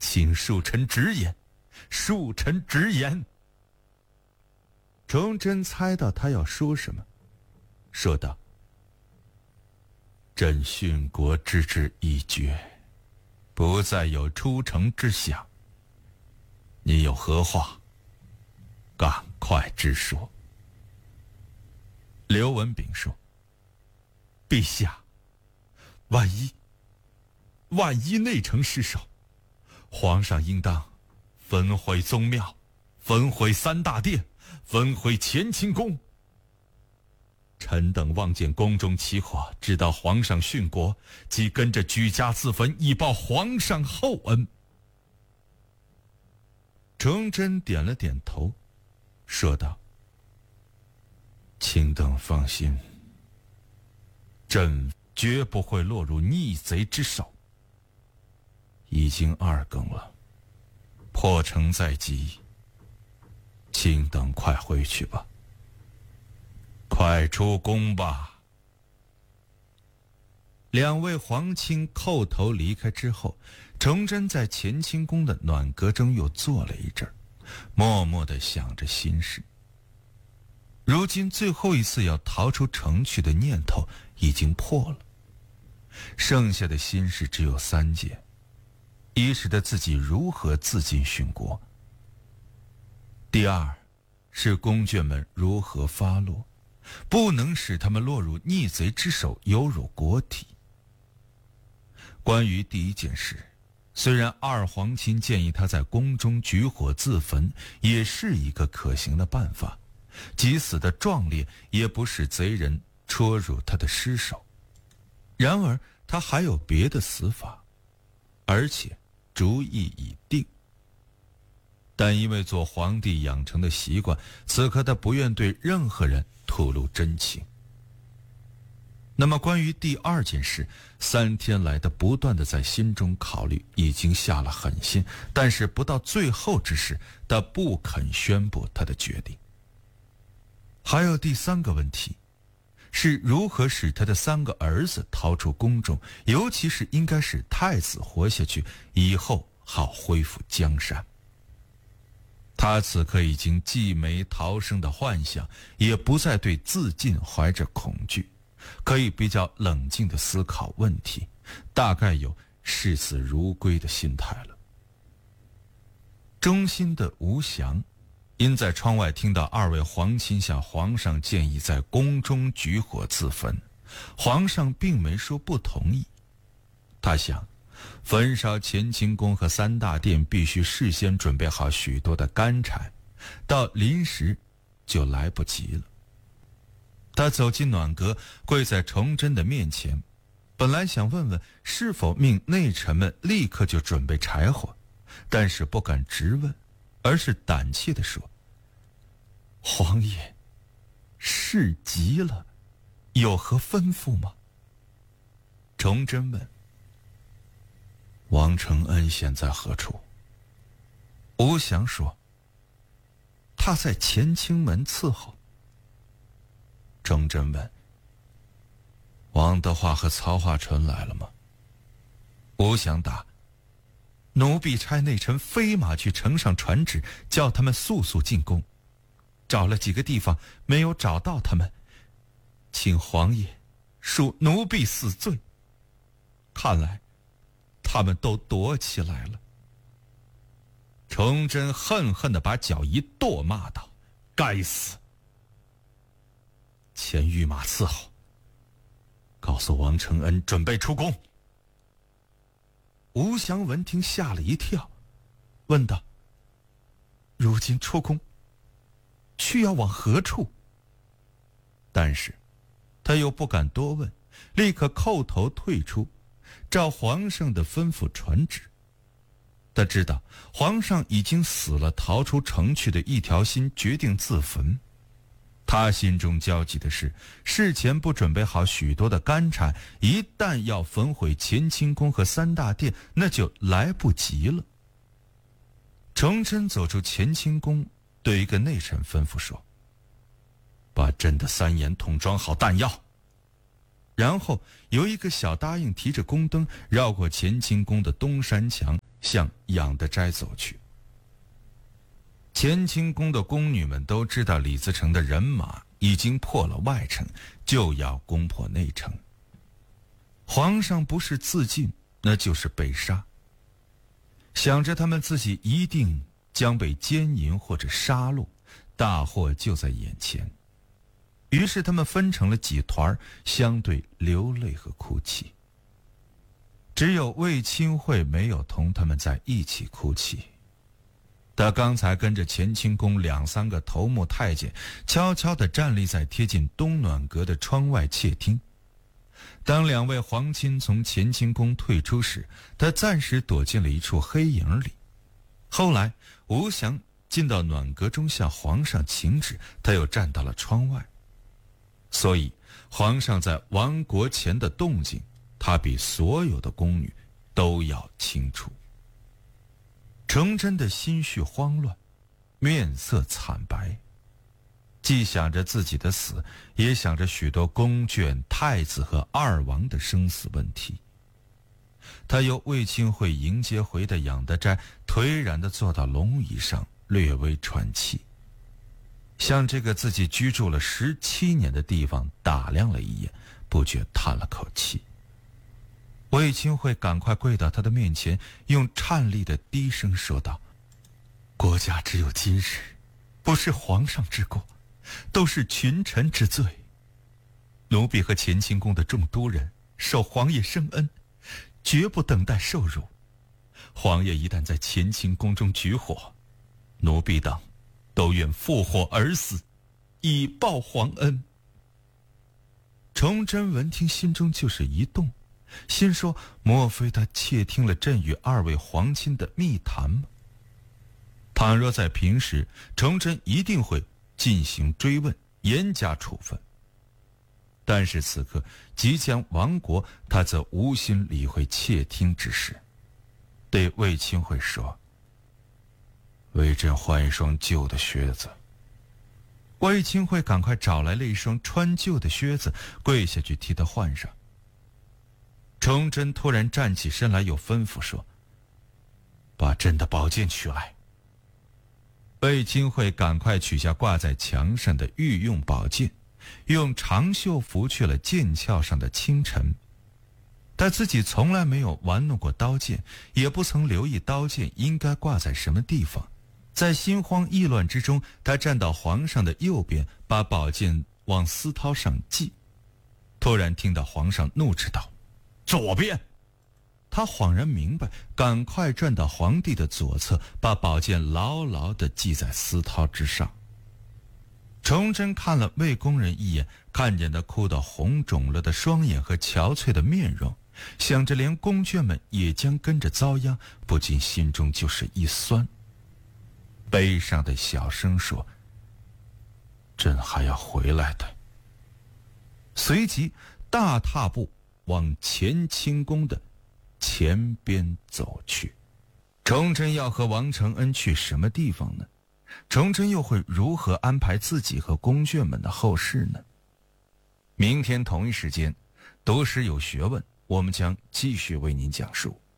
请恕臣直言，恕臣直言。崇祯猜到他要说什么，说道：朕殉国之志已决，不再有出城之想。你有何话，赶快直说。刘文炳说：陛下，万一内城失守，皇上应当焚毁宗庙，焚毁三大殿，焚毁乾清宫。臣等望见宫中起火，知道皇上殉国，即跟着举家自焚，以报皇上厚恩。崇祯点了点头，说道：卿等放心，朕绝不会落入逆贼之手。已经2更了，破城在即，卿等快回去吧，快出宫吧。2位皇亲叩头离开之后，崇祯在乾清宫的暖阁中又坐了一阵儿，默默地想着心事。如今最后一次要逃出城去的念头已经破了，剩下的心事只有3件：一是他自己如何自尽殉国；第二是宫眷们如何发落，不能使他们落入逆贼之手，有辱国体。关于第一件事，虽然2皇亲建议他在宫中举火自焚，也是一个可行的办法，即死的壮烈，也不使贼人戳入他的尸首。然而他还有别的死法，而且主意已定。但因为做皇帝养成的习惯，此刻他不愿对任何人吐露真情。那么关于第2件事，3天来的不断的在心中考虑，已经下了狠心，但是不到最后之时，他不肯宣布他的决定。还有第3个问题，是如何使他的3个儿子逃出宫中，尤其是应该使太子活下去，以后好恢复江山。他此刻已经既没逃生的幻想，也不再对自尽怀着恐惧，可以比较冷静地思考问题，大概有视死如归的心态了。忠心的吴祥因在窗外听到2位皇亲向皇上建议在宫中举火自焚，皇上并没说不同意。他想，焚烧乾清宫和3大殿必须事先准备好许多的干柴，到临时就来不及了。他走进暖阁，跪在崇祯的面前，本来想问问是否命内臣们立刻就准备柴火，但是不敢直问，而是胆怯地说：皇爷，事急了，有何吩咐吗？崇祯问：王承恩现在何处？吴祥说：他在乾清门伺候。崇祯问：王德化和曹化淳来了吗？吴祥答：奴婢差内臣飞马去呈上传旨，叫他们速速进宫。找了几个地方没有找到他们，请皇爷恕奴婢死罪。看来他们都躲起来了。崇祯恨恨地把脚一跺，骂道：该死！前御马伺候，告诉王承恩准备出宫。吴祥闻听吓了一跳，问道：如今出宫去要往何处？但是他又不敢多问，立刻叩头退出，照皇上的吩咐传旨。他知道皇上已经死了逃出城去的一条心，决定自焚。他心中焦急的是，事前不准备好许多的干柴，一旦要焚毁乾清宫和3大殿，那就来不及了。崇祯走出乾清宫，对一个内臣吩咐说：把朕的3眼桶装好弹药。然后由一个小答应提着宫灯绕过乾清宫的东山墙， 向养德斋走去。乾清宫的宫女们都知道李自成的人马已经破了外城，就要攻破内城。皇上不是自尽，那就是被杀。想着他们自己一定将被奸淫或者杀戮，大祸就在眼前。于是他们分成了几团，相对流泪和哭泣。只有卫青会没有同他们在一起哭泣。他刚才跟着乾清宫2、3个头目太监悄悄地站立在贴近东暖阁的窗外窃听。当2位皇亲从乾清宫退出时，他暂时躲进了一处黑影里。后来吴祥进到暖阁中向皇上请旨，他又站到了窗外。所以皇上在亡国前的动静，他比所有的宫女都要清楚。崇祯的心绪慌乱，面色惨白，既想着自己的死，也想着许多宫眷、太子和2王的生死问题。他由卫青会迎接回的养德斋颓然地坐到龙椅上，略微喘气，向这个自己居住了17年的地方打量了一眼，不觉叹了口气。卫青会赶快跪到他的面前，用颤栗的低声说道：“国家只有今日，不是皇上之过，都是群臣之罪。奴婢和乾清宫的众都人受皇爷圣恩，绝不等待受辱。皇爷一旦在乾清宫中举火，奴婢等都愿负火而死，以报皇恩。”崇祯闻听，心中就是一动，心说：莫非他窃听了朕与2位皇亲的密谈吗？倘若在平时，崇祯一定会进行追问，严加处分。但是此刻即将亡国，他则无心理会窃听之事，对卫青会说：“为朕换一双旧的靴子。”卫青会赶快找来了一双穿旧的靴子，跪下去替他换上。崇祯突然站起身来，又吩咐说：“把朕的宝剑取来。”卫青会赶快取下挂在墙上的御用宝剑，用长袖拂去了剑鞘上的轻尘。他自己从来没有玩弄过刀剑，也不曾留意刀剑应该挂在什么地方。在心慌意乱之中，他站到皇上的右边，把宝剑往丝绦上系。突然听到皇上怒斥道：“左边！”他恍然明白，赶快转到皇帝的左侧，把宝剑牢牢地系在丝绦之上。崇祯看了魏工人一眼，看见他哭得红肿了的双眼和憔悴的面容，想着连宫眷们也将跟着遭殃，不禁心中就是一酸，悲伤的小声说：“朕还要回来的。”随即大踏步往乾清宫的前边走去。崇祯要和王承恩去什么地方呢？崇祯又会如何安排自己和宫眷们的后事呢？明天同一时间，读史有学问，我们将继续为您讲述。